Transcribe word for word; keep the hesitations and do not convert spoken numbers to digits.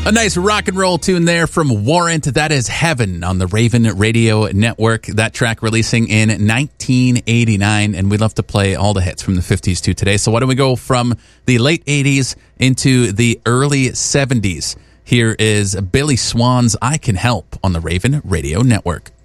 A nice rock and roll tune there from Warrant. That is Heaven on the Raven Radio Network. That track releasing in nineteen eighty-nine, and we love to play all the hits from the fifties too today. So why don't we go from the late eighties into the early seventies? Here is Billy Swan's I Can Help on the Raven Radio Network.